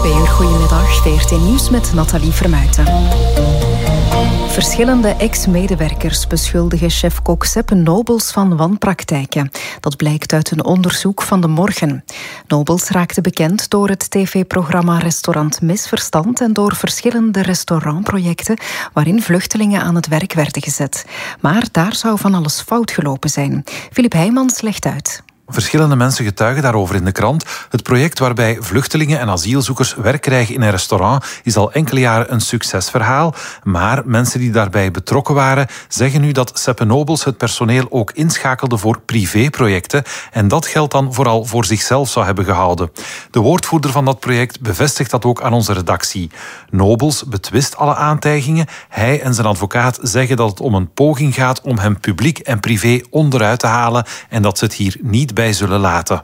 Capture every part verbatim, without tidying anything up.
Twee uur goedemiddag, V R T Nieuws met Nathalie Vermuijten. Verschillende ex-medewerkers beschuldigen chef-kok Seppe Nobels van wanpraktijken. Dat blijkt uit een onderzoek van De Morgen. Nobels raakte bekend door het tv-programma Restaurant Misverstand en door verschillende restaurantprojecten waarin vluchtelingen aan het werk werden gezet. Maar daar zou van alles fout gelopen zijn. Filip Heijmans legt uit. Verschillende mensen getuigen daarover in de krant. Het project waarbij vluchtelingen en asielzoekers werk krijgen in een restaurant is al enkele jaren een succesverhaal. Maar mensen die daarbij betrokken waren zeggen nu dat Seppe Nobels het personeel ook inschakelde voor privéprojecten. En dat geld dan vooral voor zichzelf zou hebben gehouden. De woordvoerder van dat project bevestigt dat ook aan onze redactie. Nobels betwist alle aantijgingen. Hij en zijn advocaat zeggen dat het om een poging gaat om hem publiek en privé onderuit te halen en dat ze het hier niet bij zullen laten.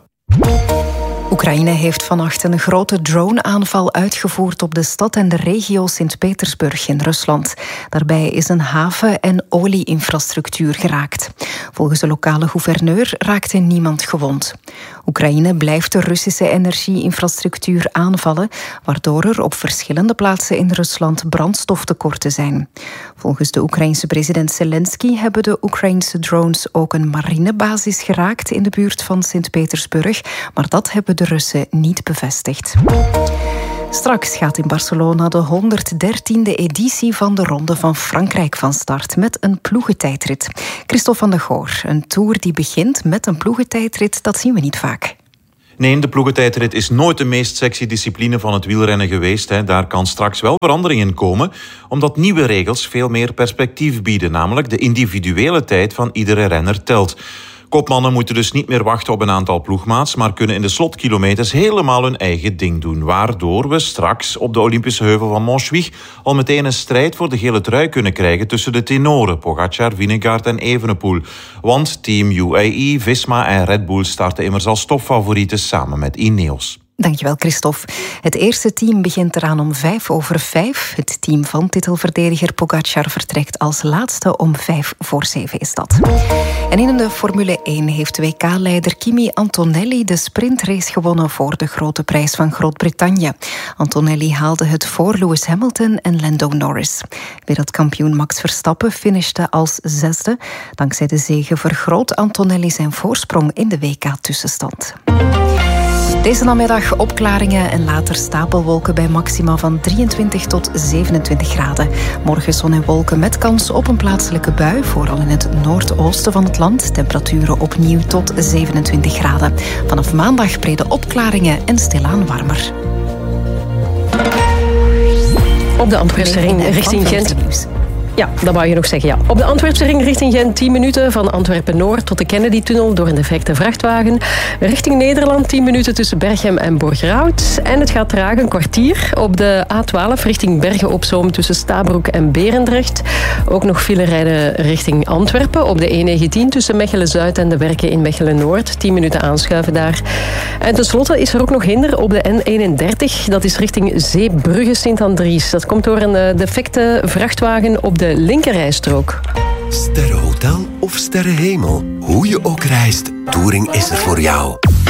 Oekraïne heeft vannacht een grote drone-aanval uitgevoerd op de stad en de regio Sint-Petersburg in Rusland. Daarbij is een haven- en olieinfrastructuur geraakt. Volgens de lokale gouverneur raakte niemand gewond. Oekraïne blijft de Russische energieinfrastructuur aanvallen, waardoor er op verschillende plaatsen in Rusland brandstoftekorten zijn. Volgens de Oekraïense president Zelensky hebben de Oekraïense drones ook een marinebasis geraakt in de buurt van Sint-Petersburg, maar dat hebben de Russen niet bevestigd. Straks gaat in Barcelona de honderddertiende editie van de Ronde van Frankrijk van start met een ploegentijdrit. Christophe van der Goor, een tour die begint met een ploegentijdrit, dat zien we niet vaak. Nee, de ploegentijdrit is nooit de meest sexy discipline van het wielrennen geweest. Hè. Daar kan straks wel verandering in komen, omdat nieuwe regels veel meer perspectief bieden. Namelijk de individuele tijd van iedere renner telt. Kopmannen moeten dus niet meer wachten op een aantal ploegmaats, maar kunnen in de slotkilometers helemaal hun eigen ding doen. Waardoor we straks op de Olympische heuvel van Montjuïc al meteen een strijd voor de gele trui kunnen krijgen tussen de tenoren Pogacar, Vingegaard en Evenepoel. Want Team U A E, Visma en Red Bull starten immers als topfavorieten samen met Ineos. Dankjewel, Christophe. Het eerste team begint eraan om vijf over vijf. Het team van titelverdediger Pogacar vertrekt als laatste om vijf voor zeven is dat. En in de Formule één heeft W K-leider Kimi Antonelli de sprintrace gewonnen voor de grote prijs van Groot-Brittannië. Antonelli haalde het voor Lewis Hamilton en Lando Norris. Wereldkampioen Max Verstappen finishte als zesde. Dankzij de zege vergroot Antonelli zijn voorsprong in de W K-tussenstand. Deze namiddag opklaringen en later stapelwolken bij maxima van drieëntwintig tot zevenentwintig graden. Morgen zon en wolken met kans op een plaatselijke bui, vooral in het noordoosten van het land. Temperaturen opnieuw tot zevenentwintig graden. Vanaf maandag brede opklaringen en stilaan warmer. Op de Antwerpse ring richting Gent. Ja, dat wou je nog zeggen, ja. Op de Antwerpse ring richting Gent, tien minuten van Antwerpen-Noord tot de Kennedy-tunnel door een defecte vrachtwagen. Richting Nederland, tien minuten tussen Berchem en Borgerhout. En het gaat traag, een kwartier op de A twaalf richting Bergen-op-Zoom tussen Stabroek en Berendrecht. Ook nog file rijden richting Antwerpen op de E negentien tussen Mechelen-Zuid en de Werken in Mechelen-Noord. tien minuten aanschuiven daar. En tenslotte is er ook nog hinder op de N eenendertig. Dat is richting Zeebrugge-Sint-Andries. Dat komt door een defecte vrachtwagen op de de linkerrijstrook. Sterrenhotel of sterrenhemel, hoe je ook reist, Touring is er voor jou.